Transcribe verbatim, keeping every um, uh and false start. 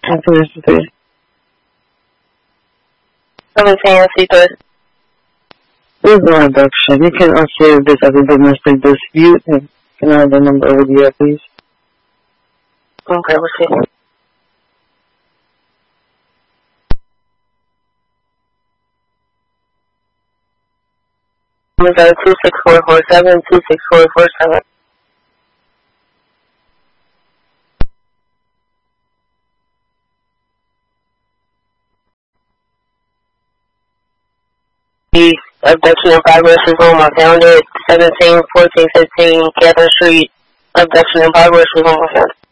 Happiness three. seventeen C three. There's no abduction. You can unsave this as a domestic dispute. And can I have the number over the air, please? Okay, we'll see. Is that two six four four seven, two six four four seven? The abduction in progress is on my calendar. seventeen, fourteen, fifteen, Catherine Street. Abduction in progress is on my calendar.